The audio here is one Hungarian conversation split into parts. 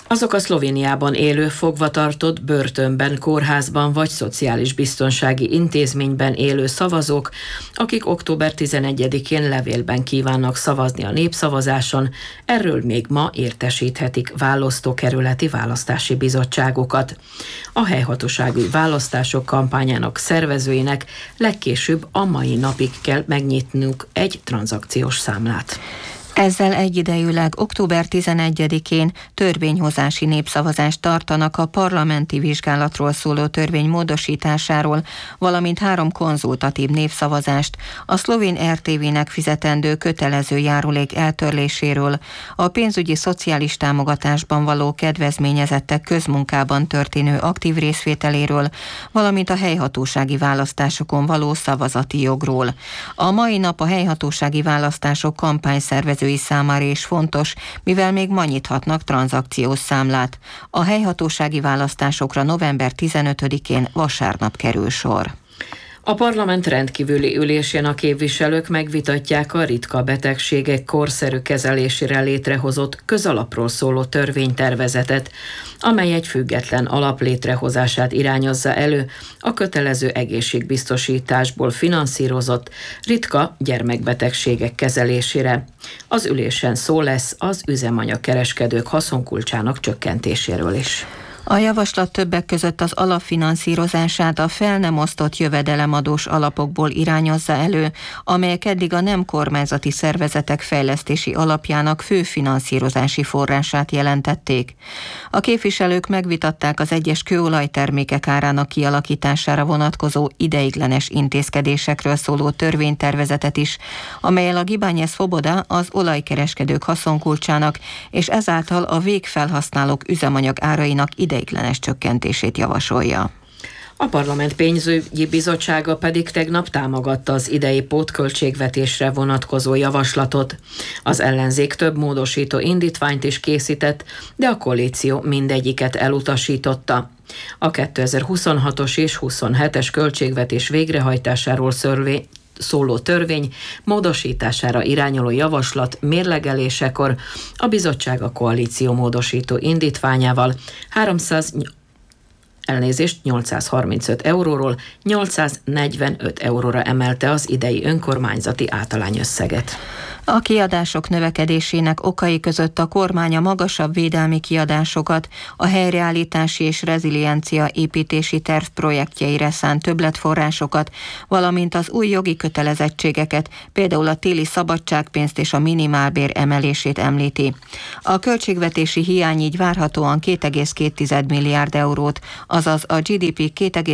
Azok a Szlovéniában élő fogvatartott, börtönben, kórházban vagy szociális biztonsági intézményben élő szavazók, akik október 11-én levélben kívánnak szavazni a népszavazáson, erről még ma értesíthetik választókerületi választási bizottságokat. A helyhatósági választások kampányának szervezőinek legkésőbb a mai napig kell megnyitnunk egy tranzakciós számlát. Ezzel egyidejűleg október 11-én törvényhozási népszavazást tartanak a parlamenti vizsgálatról szóló törvény módosításáról, valamint 3 konzultatív népszavazást a szlovén RTV-nek fizetendő kötelező járulék eltörléséről, a pénzügyi szociális támogatásban való kedvezményezettek közmunkában történő aktív részvételéről, valamint a helyhatósági választásokon való szavazati jogról. A mai nap a helyhatósági választások kampányszervező számára is fontos, mivel még ma nyithatnak tranzakciós számlát. A helyhatósági választásokra november 15-én vasárnap kerül sor. A parlament rendkívüli ülésén a képviselők megvitatják a ritka betegségek korszerű kezelésére létrehozott közalapról szóló törvénytervezetet, amely egy független alap létrehozását irányozza elő a kötelező egészségbiztosításból finanszírozott ritka gyermekbetegségek kezelésére. Az ülésen szó lesz az üzemanyagkereskedők haszonkulcsának csökkentéséről is. A javaslat többek között az alapfinanszírozását a fel nem osztott jövedelemadós alapokból irányozza elő, amelyek eddig a nem kormányzati szervezetek fejlesztési alapjának fő finanszírozási forrását jelentették. A képviselők megvitatták az egyes kőolajtermékek árának kialakítására vonatkozó ideiglenes intézkedésekről szóló törvénytervezetet is, amellyel a Gibáñez Svoboda az olajkereskedők haszonkulcsának és ezáltal a végfelhasználók üzemanyag árainak ideiglenes csökkentését javasolja. A Parlament pénzügyi bizottsága pedig tegnap támogatta az idei pótköltségvetésre vonatkozó javaslatot. Az ellenzék több módosító indítványt is készített, de a koalíció mindegyiket elutasította. A 2026-os és 27-es költségvetés végrehajtásáról szóló törvény módosítására irányuló javaslat mérlegelésekor a bizottság a koalíció módosító indítványával 835 euróról 845 euróra emelte az idei önkormányzati általányösszeget. A kiadások növekedésének okai között a kormány a magasabb védelmi kiadásokat, a helyreállítási és reziliencia építési terv projektjeire szánt többletforrásokat, valamint az új jogi kötelezettségeket, például a téli szabadságpénzt és a minimálbér emelését említi. A költségvetési hiány így várhatóan 2,2 milliárd eurót, azaz a GDP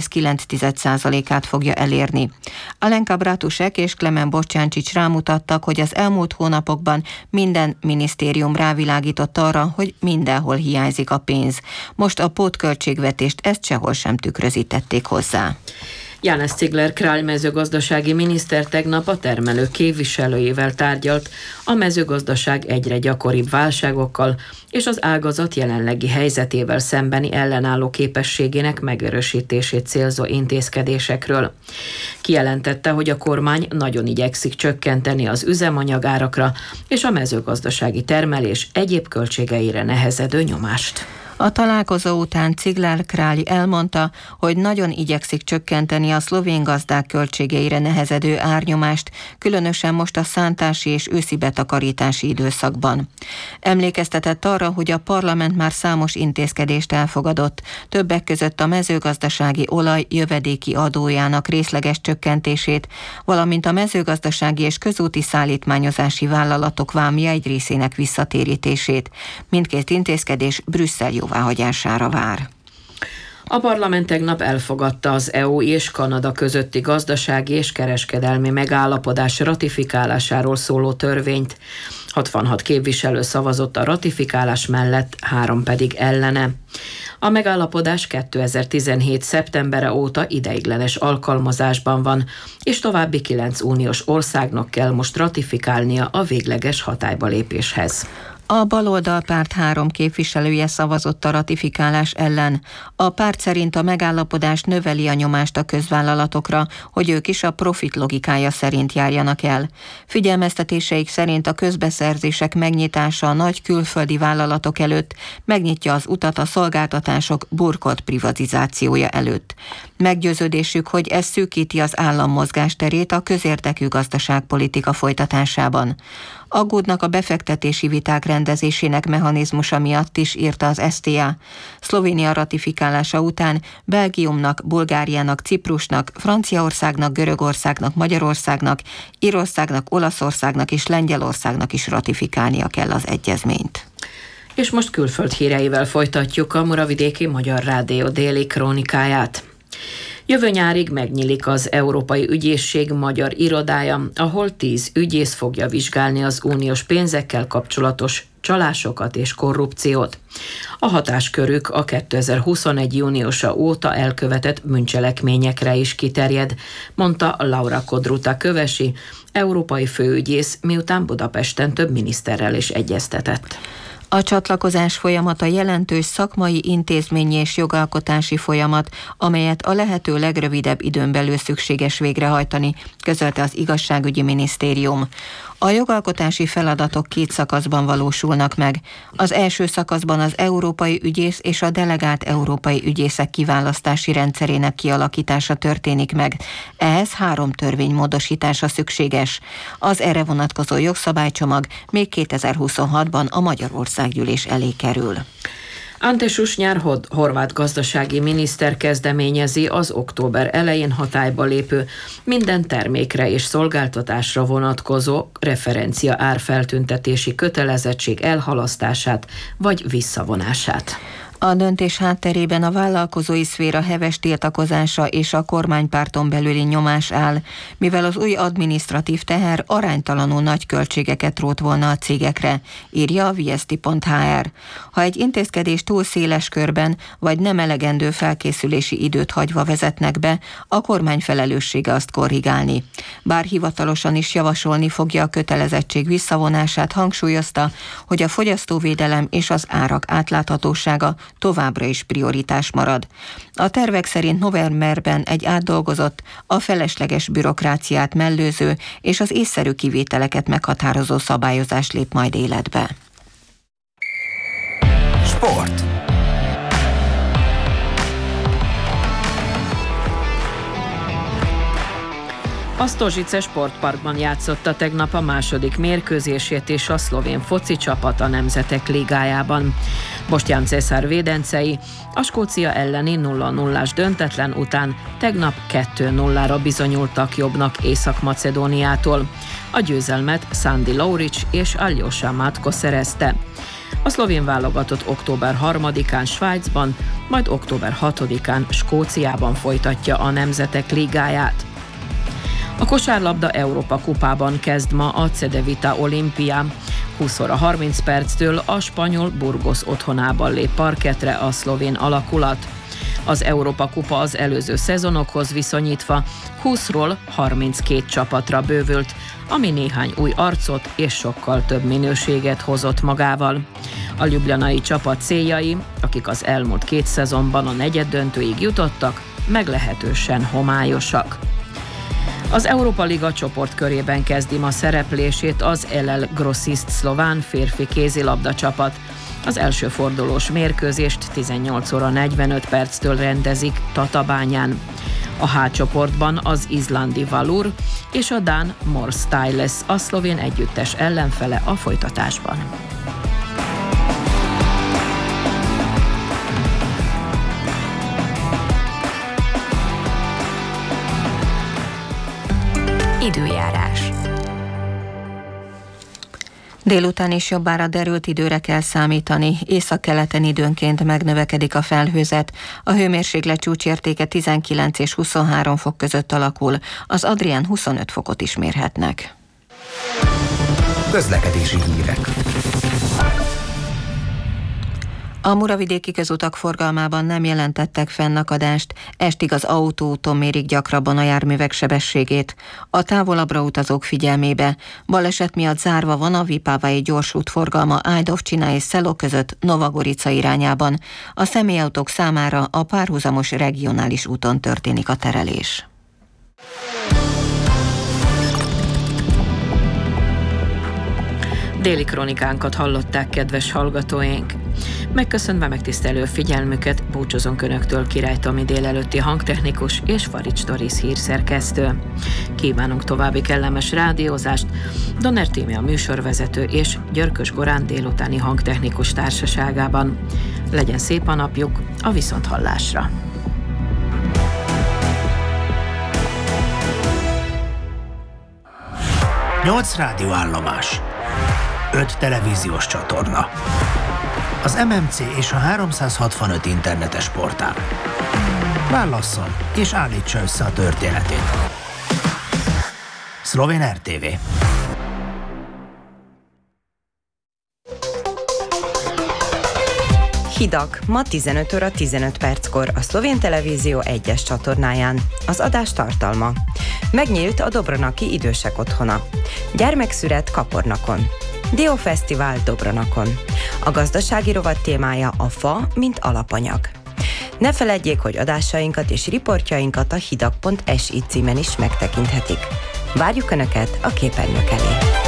2,9%-át fogja elérni. Alenka Bratusek és Klemen Bocsánčič rámutattak, hogy az elmúlt hónapokban minden minisztérium rávilágított arra, hogy mindenhol hiányzik a pénz. Most a pótköltségvetést ezt sehol sem tükrözítették hozzá. Janez Cigler Král mezőgazdasági miniszter tegnap a termelők képviselőjével tárgyalt a mezőgazdaság egyre gyakoribb válságokkal és az ágazat jelenlegi helyzetével szembeni ellenálló képességének megerősítését célzó intézkedésekről. Kijelentette, hogy a kormány nagyon igyekszik csökkenteni az üzemanyagárakra és a mezőgazdasági termelés egyéb költségeire nehezedő nyomást. A találkozó után Cigler Král elmondta, hogy nagyon igyekszik csökkenteni a szlovén gazdák költségeire nehezedő árnyomást, különösen most a szántási és őszi betakarítási időszakban. Emlékeztetett arra, hogy a parlament már számos intézkedést elfogadott, többek között a mezőgazdasági olaj jövedéki adójának részleges csökkentését, valamint a mezőgazdasági és közúti szállítmányozási vállalatok vámja egy részének visszatérítését. Mindkét intézkedés Brüsszel jóváhagyására vár. A parlament tegnap elfogadta az EU és Kanada közötti gazdasági és kereskedelmi megállapodás ratifikálásáról szóló törvényt. 66 képviselő szavazott a ratifikálás mellett, 3 pedig ellene. A megállapodás 2017. szeptembere óta ideiglenes alkalmazásban van, és további 9 uniós országnak kell most ratifikálnia a végleges hatályba lépéshez. A baloldalpárt 3 képviselője szavazott a ratifikálás ellen. A párt szerint a megállapodás növeli a nyomást a közvállalatokra, hogy ők is a profit logikája szerint járjanak el. Figyelmeztetéseik szerint a közbeszerzések megnyitása a nagy külföldi vállalatok előtt megnyitja az utat a szolgáltatások burkolt privatizációja előtt. Meggyőződésük, hogy ez szűkíti az állam mozgásterét a közérdekű gazdaságpolitika folytatásában. Aggódnak a befektetési viták rendezésének mechanizmusa miatt is, írta az SZTA. Szlovénia ratifikálása után Belgiumnak, Bulgáriának, Ciprusnak, Franciaországnak, Görögországnak, Magyarországnak, Írországnak, Olaszországnak és Lengyelországnak is ratifikálnia kell az egyezményt. És most külföld híreivel folytatjuk a Muravidéki Magyar Rádió déli krónikáját. Jövő nyárig megnyílik az Európai Ügyészség magyar irodája, ahol 10 ügyész fogja vizsgálni az uniós pénzekkel kapcsolatos csalásokat és korrupciót. A hatáskörük a 2021. júniusa óta elkövetett bűncselekményekre is kiterjed, mondta Laura Codruta Kövesi, európai főügyész, miután Budapesten több miniszterrel is egyeztetett. A csatlakozás folyamata jelentős szakmai, intézményi és jogalkotási folyamat, amelyet a lehető legrövidebb időn belül szükséges végrehajtani, közölte az Igazságügyi Minisztérium. A jogalkotási feladatok 2 szakaszban valósulnak meg. Az első szakaszban az európai ügyész és a delegált európai ügyészek kiválasztási rendszerének kialakítása történik meg. Ehhez 3 törvény módosítása szükséges. Az erre vonatkozó jogszabálycsomag még 2026-ban a Magyarországgyűlés elé kerül. Ante Susnyár horvát gazdasági miniszter kezdeményezi az október elején hatályba lépő minden termékre és szolgáltatásra vonatkozó referencia árfeltüntetési kötelezettség elhalasztását vagy visszavonását. A döntés hátterében a vállalkozói szféra heves tiltakozása és a kormánypárton belüli nyomás áll, mivel az új adminisztratív teher aránytalanul nagy költségeket rótt volna a cégekre, írja a vst.hr. Ha egy intézkedés túl széles körben vagy nem elegendő felkészülési időt hagyva vezetnek be, a kormány felelőssége azt korrigálni. Bár hivatalosan is javasolni fogja a kötelezettség visszavonását, hangsúlyozta, hogy a fogyasztóvédelem és az árak átláthatósága továbbra is prioritás marad. A tervek szerint novemberben egy átdolgozott, a felesleges bürokráciát mellőző és az észszerű kivételeket meghatározó szabályozás lép majd életbe. Sport. A Stožice sportparkban játszotta tegnap a második mérkőzését és a szlovén foci csapat a Nemzetek Ligájában. Boštjan Cesar védencei a Skócia elleni 0-0-ás döntetlen után tegnap 2-0-ra bizonyultak jobbnak Észak-Macedóniától. A győzelmet Sandi Lauric és Aljosa Matko szerezte. A szlovén válogatott október 3-án Svájcban, majd október 6-án Skóciában folytatja a Nemzetek Ligáját. A kosárlabda Európa kupában kezd ma a Cedevita Olimpia. 20 óra 30 perctől a spanyol Burgos otthonában lép parkettre a szlovén alakulat. Az Európa kupa az előző szezonokhoz viszonyítva 20-ról 32 csapatra bővült, ami néhány új arcot és sokkal több minőséget hozott magával. A ljubljanai csapat céljai, akik az elmúlt 2 szezonban a negyeddöntőig jutottak, meglehetősen homályosak. Az Európa Liga csoportkörében kezdi ma szereplését az LL Grosist szlován férfi kézilabda csapat. Az első fordulós mérkőzést 18 óra 45 perctől rendezik Tatabányán. A H csoportban az izlandi Valur és a dán Morstai lesz a szlovén együttes ellenfele a folytatásban. Időjárás. Délután is jobbára derült időre kell számítani, északkeleten időnként megnövekedik a felhőzet, a hőmérséklet csúcsértéke 19 és 23 fok között alakul, az Adrián 25 fokot is mérhetnek. Közlekedési hírek. A muravidéki közutak forgalmában nem jelentettek fennakadást, estig az autóúton mérik gyakrabban a járművek sebességét. A távolabbra utazók figyelmébe: baleset miatt zárva van a Vipavai gyorsút forgalma Ajdovcsina és Szeló között Nova-Gorica irányában. A személyautók számára a párhuzamos regionális úton történik a terelés. Déli kronikánkat hallották, kedves hallgatóink. Megköszönve megtisztelő figyelmüket, búcsúzunk Önöktől Király Tomi délelőtti hangtechnikus és Farics Doris hírszerkesztő. Kívánunk további kellemes rádiózást, Donner Tími a műsorvezető és Györkös Gorán délutáni hangtechnikus társaságában. Legyen szép a napjuk, a viszonthallásra! Nyolc rádióállomás, 5 televíziós csatorna, az MMC és a 365 internetes portál. Válasszon és állítsa össze a történetét. Szlovén RTV. Hidak ma 15 óra 15 perckor a Szlovén Televízió 1-es csatornáján. Az adás tartalma: megnyílt a Dobronaki idősek otthona. Gyermekszüret Kapornakon. Diófesztivál Dobronakon. A gazdasági rovat témája a fa, mint alapanyag. Ne feledjék, hogy adásainkat és riportjainkat a hidak.si címen is megtekinthetik. Várjuk Önöket a képernyők elé!